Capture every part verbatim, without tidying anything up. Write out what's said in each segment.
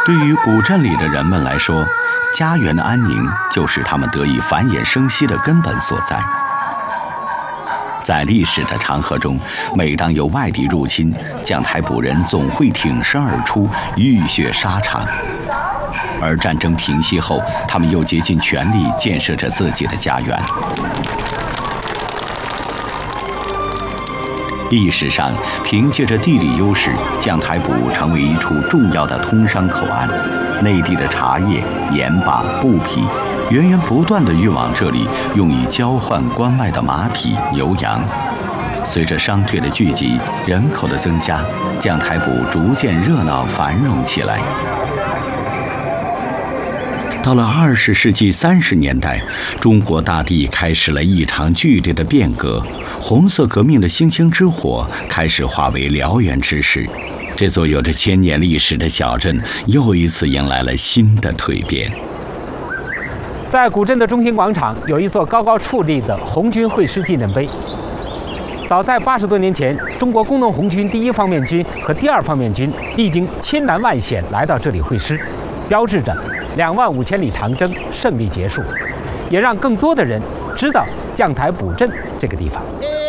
对于古镇里的人们来说，家园的安宁就是他们得以繁衍生息的根本所在。在历史的长河中，每当有外敌入侵，将台埔人总会挺身而出，浴血沙场。而战争平息后，他们又竭尽全力建设着自己的家园。历史上，凭借着地理优势，将台埔成为一处重要的通商口岸，内地的茶叶、盐巴、布匹源源不断地运往这里，用以交换关外的马匹、牛羊。随着商队的聚集，人口的增加，将台埔逐渐热闹繁荣起来。到了二十世纪三十年代，中国大地开始了一场剧烈的变革，红色革命的星星之火开始化为燎原之势。这座有着千年历史的小镇又一次迎来了新的蜕变。 在古镇的中心广场有一座高高矗立的红军会师纪念碑。早在八十多年前，中国工农红军第一方面军和第二方面军历经千难万险来到这里会师，标志着两万五千里长征胜利结束，也让更多的人知道将台埔镇这个地方。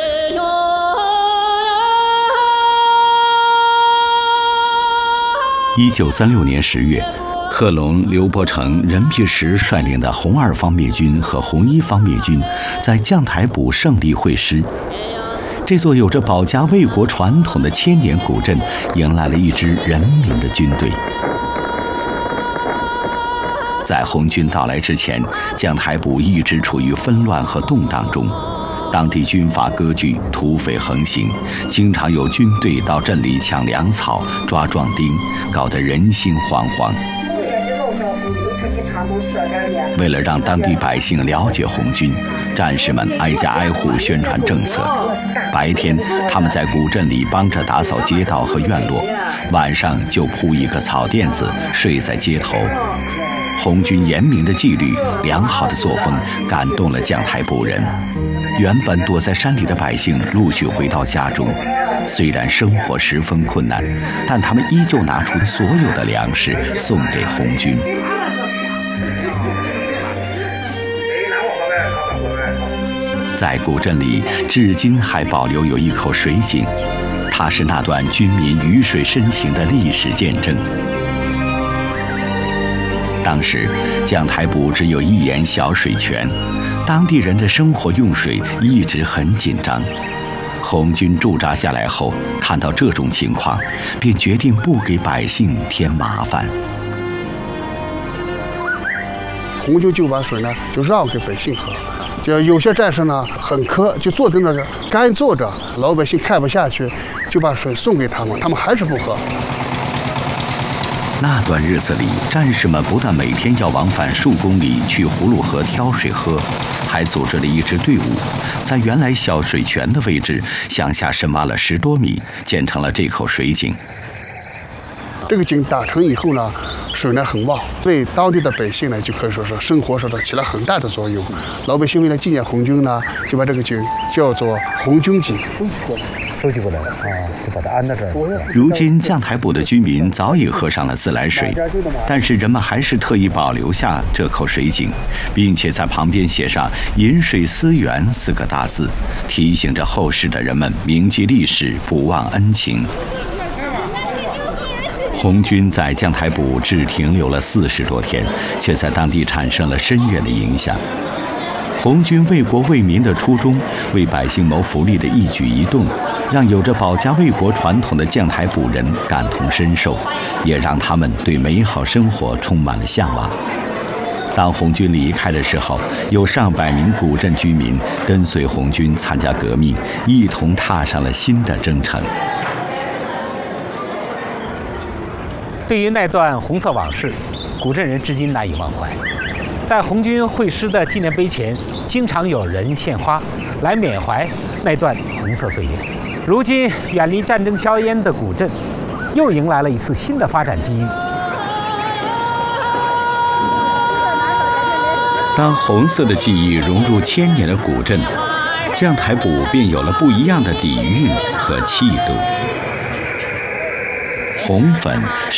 一九三六年十月，贺龙、刘伯承、任弼时率领的红二方面军和红一方面军在将台埔胜利会师。这座有着保家卫国传统的千年古镇，迎来了一支人民的军队。在红军到来之前，将台埔一直处于纷乱和动荡中，当地军阀割据，土匪横行，经常有军队到镇里抢粮草、抓壮丁，搞得人心惶惶。为了让当地百姓了解红军，战士们挨家挨户宣传政策。白天，他们在古镇里帮着打扫街道和院落，晚上就铺一个草垫子，睡在街头。红军严明的纪律、良好的作风感动了将台埔人。原本躲在山里的百姓陆续回到家中，虽然生活十分困难，但他们依旧拿出所有的粮食送给红军。在古镇里，至今还保留有一口水井，它是那段军民鱼水深情的历史见证。当时，将台埔只有一眼小水泉，当地人的生活用水一直很紧张。红军驻扎下来后，看到这种情况，便决定不给百姓添麻烦。 红军就把水呢就让给百姓喝，就有些战士呢很渴，就坐在那个干坐着，老百姓看不下去，就把水送给他们，他们还是不喝。 那段日子里，战士们不但每天要往返数公里去葫芦河挑水喝，还组织了一支队伍，在原来小水泉的位置向下深挖了十多米，建成了这口水井。 这个井打成以后呢，水呢很旺，对当地的百姓呢就可以说是生活上起了很大的作用。老百姓为了纪念红军呢，就把这个井叫做红军井。 收集过来了啊，就把它安在这儿。 如今将台埔的居民早已喝上了自来水，但是人们还是特意保留下这口水井，并且在旁边写上“饮水思源”四个大字，提醒着后世的人们铭记历史，不忘恩情。红军在将台埔只停留了四十多天，却在当地产生了深远的影响。红军为国为民的初衷，为百姓谋福利的一举一动，让有着保家卫国传统的将台埔人感同身受，也让他们对美好生活充满了向往。当红军离开的时候，有上百名古镇居民跟随红军参加革命，一同踏上了新的征程。 对于那段红色往事，古镇人至今难以忘怀。在红军会师的纪念碑前，经常有人献花来缅怀那段红色岁月。如今远离战争硝烟的古镇，又迎来了一次新的发展机遇。 当红色的记忆融入千年的古镇，将台埔便有了不一样的底蕴和气度。红粉